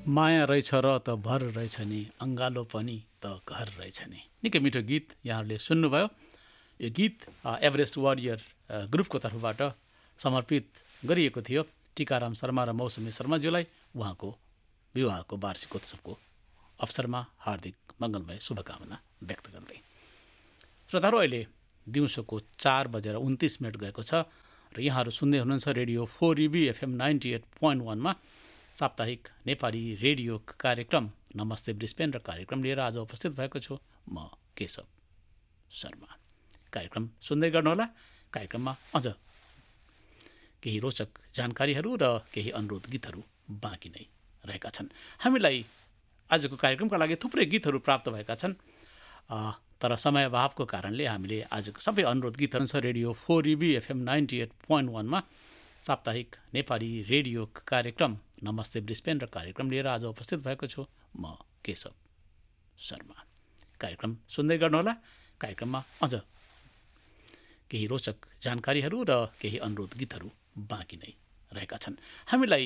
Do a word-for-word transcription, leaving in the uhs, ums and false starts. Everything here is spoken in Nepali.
माया रहेछ र त भर रहेछ नि, अङ्गालो पनि त घर रहेछ नि। निकै मिठो गीत यहाँहरूले सुन्नुभयो। यो गीत एभरेस्ट वारियर ग्रुपको तर्फबाट समर्पित गरिएको थियो टिकाराम शर्मा र मौसमी शर्माज्यूलाई उहाँको विवाहको वार्षिकोत्सवको अवसरमा हार्दिक मङ्गलमय शुभकामना व्यक्त गर्दै। श्रोताहरू, अहिले दिउँसोको चार बजेर उन्तिस मिनट गएको छ र यहाँहरू सुन्दै हुनुहुन्छ radio four रिबी FM ninety at point वानमा साप्ताहिक नेपाली रेडियो कार्यक्रम नमस्ते ब्रिस्बेन र कार्यक्रम लिएर आज उपस्थित भएको छु म केशव शर्मा। कार्यक्रम सुन्दै गर्नुहोला। कार्यक्रममा अझ केही रोचक जानकारीहरू र केही अनुरोध गीतहरू बाँकी नै रहेका छन्। हामीलाई आजको कार्यक्रमका लागि थुप्रै गीतहरू प्राप्त भएका छन्, तर समय अभावको कारणले हामीले आजको सबै अनुरोध गीतहरू छ radio four रिबी FM ninety at point वानमा साप्ताहिक नेपाली रेडियो कार्यक्रम नमस्ते ब्रिस्बेन र कार्यक्रम लिएर आज उपस्थित भएको छु म केशव शर्मा। कार्यक्रम सुन्दै गर्नुहोला। कार्यक्रममा अझ केही रोचक जानकारीहरू र केही अनुरोध गीतहरू बाँकी नै रहेका छन्। हामीलाई